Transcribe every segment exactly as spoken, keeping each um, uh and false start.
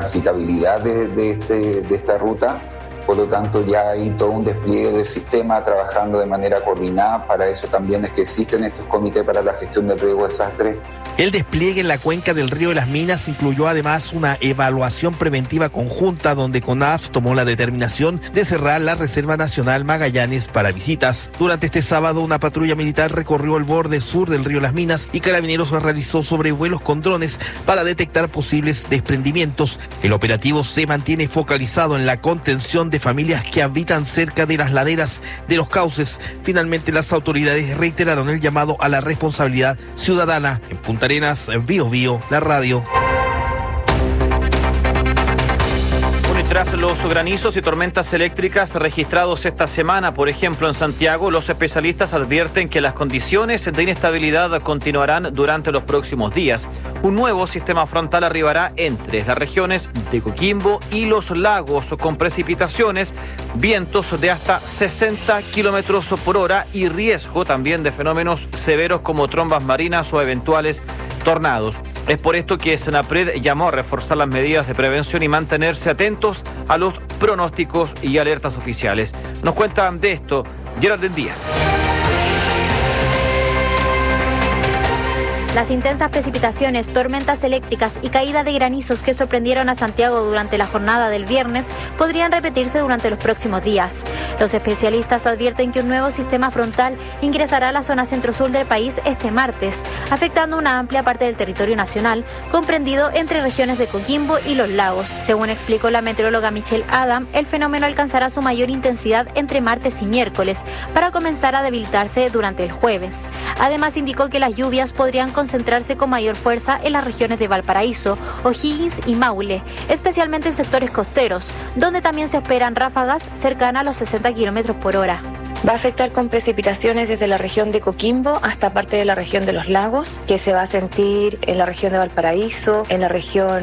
transitabilidad de, de, este, de esta ruta. Por lo tanto, ya hay todo un despliegue del sistema trabajando de manera coordinada. Para eso también es que existen estos comités para la gestión del riesgo de desastre. El despliegue en la cuenca del río de las Minas incluyó además una evaluación preventiva conjunta donde CONAF tomó la determinación de cerrar la Reserva Nacional Magallanes para visitas. Durante este sábado, una patrulla militar recorrió el borde sur del río Las Minas y Carabineros realizó sobrevuelos con drones para detectar posibles desprendimientos. El operativo se mantiene focalizado en la contención de familias que habitan cerca de las laderas de los cauces. Finalmente, las autoridades reiteraron el llamado a la responsabilidad ciudadana. En Punta Arenas, Bío Bío, la radio. Tras los granizos y tormentas eléctricas registrados esta semana, por ejemplo en Santiago, los especialistas advierten que las condiciones de inestabilidad continuarán durante los próximos días. Un nuevo sistema frontal arribará entre las regiones de Coquimbo y los lagos, con precipitaciones, vientos de hasta sesenta kilómetros por hora y riesgo también de fenómenos severos como trombas marinas o eventuales tornados. Es por esto que Senapred llamó a reforzar las medidas de prevención y mantenerse atentos a los pronósticos y alertas oficiales. Nos cuentan de esto Geraldine Díaz. Las intensas precipitaciones, tormentas eléctricas y caída de granizos que sorprendieron a Santiago durante la jornada del viernes podrían repetirse durante los próximos días. Los especialistas advierten que un nuevo sistema frontal ingresará a la zona centro-sur del país este martes, afectando una amplia parte del territorio nacional, comprendido entre regiones de Coquimbo y los lagos. Según explicó la meteoróloga Michelle Adam, el fenómeno alcanzará su mayor intensidad entre martes y miércoles, para comenzar a debilitarse durante el jueves. Además, indicó que las lluvias podrían concentrarse con mayor fuerza en las regiones de Valparaíso, O'Higgins y Maule, especialmente en sectores costeros, donde también se esperan ráfagas cercanas a los sesenta kilómetros por hora. Va a afectar con precipitaciones desde la región de Coquimbo hasta parte de la región de los lagos, que se va a sentir en la región de Valparaíso, en la región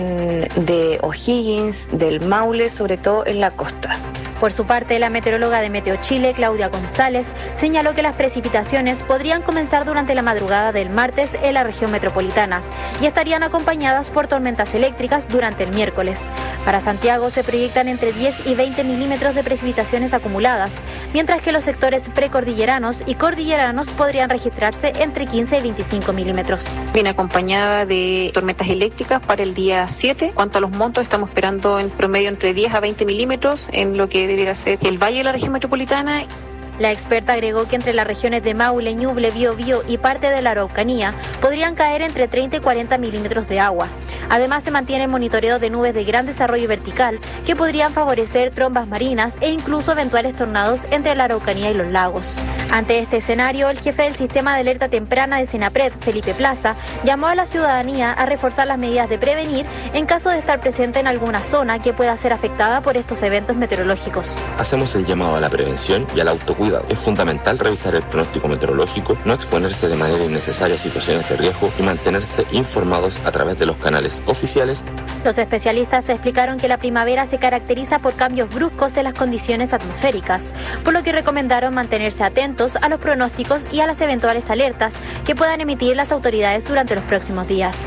de O'Higgins, del Maule, sobre todo en la costa. Por su parte, la meteoróloga de Meteo Chile, Claudia González, señaló que las precipitaciones podrían comenzar durante la madrugada del martes en la región metropolitana y estarían acompañadas por tormentas eléctricas durante el miércoles. Para Santiago se proyectan entre diez y veinte milímetros de precipitaciones acumuladas, mientras que los sectores precordilleranos y cordilleranos podrían registrarse entre quince y veinticinco milímetros. Viene acompañada de tormentas eléctricas para el día siete. Cuanto a los montos, estamos esperando en promedio entre diez a veinte milímetros en lo que debiera ser el valle de la región metropolitana. La experta agregó que entre las regiones de Maule, Ñuble, Biobío y parte de la Araucanía podrían caer entre treinta y cuarenta milímetros de agua. Además, se mantiene el monitoreo de nubes de gran desarrollo vertical que podrían favorecer trombas marinas e incluso eventuales tornados entre la Araucanía y los lagos. Ante este escenario, el jefe del sistema de alerta temprana de Senapred, Felipe Plaza, llamó a la ciudadanía a reforzar las medidas de prevenir en caso de estar presente en alguna zona que pueda ser afectada por estos eventos meteorológicos. Hacemos el llamado a la prevención y al autocuidado. Es fundamental revisar el pronóstico meteorológico, no exponerse de manera innecesaria a situaciones de riesgo y mantenerse informados a través de los canales oficiales. Los especialistas explicaron que la primavera se caracteriza por cambios bruscos en las condiciones atmosféricas, por lo que recomendaron mantenerse atentos a los pronósticos y a las eventuales alertas que puedan emitir las autoridades durante los próximos días.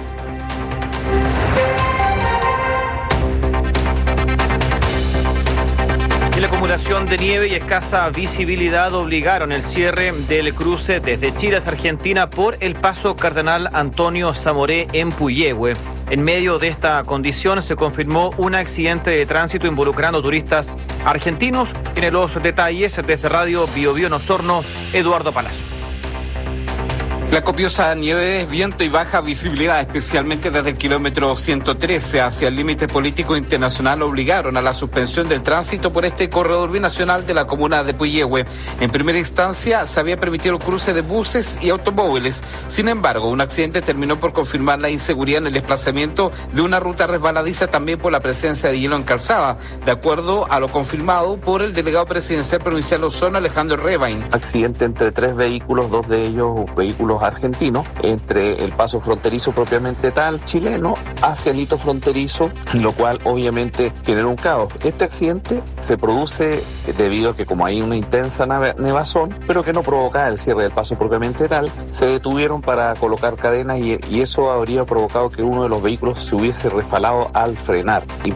Y la acumulación de nieve y escasa visibilidad obligaron el cierre del cruce desde Chile a Argentina por el paso Cardenal Antonio Zamoré en Puyehue. En medio de esta condición se confirmó un accidente de tránsito involucrando turistas argentinos. Tiene los detalles desde Radio Bio Bio en Osorno, Eduardo Palacio. La copiosa nieve, viento y baja visibilidad, especialmente desde el kilómetro ciento trece hacia el límite político internacional, obligaron a la suspensión del tránsito por este corredor binacional de la comuna de Puyehue. En primera instancia se había permitido el cruce de buses y automóviles. Sin embargo, un accidente terminó por confirmar la inseguridad en el desplazamiento de una ruta resbaladiza, también por la presencia de hielo en calzada, de acuerdo a lo confirmado por el delegado presidencial provincial de Osorno, Alejandro Rebain. Accidente entre tres vehículos, dos de ellos vehículos argentino, entre el paso fronterizo propiamente tal chileno hacia el hito fronterizo, lo cual obviamente genera un caos. Este accidente se produce debido a que, como hay una intensa nevazón, pero que no provocaba el cierre del paso propiamente tal, se detuvieron para colocar cadenas y, y eso habría provocado que uno de los vehículos se hubiese resbalado al frenar.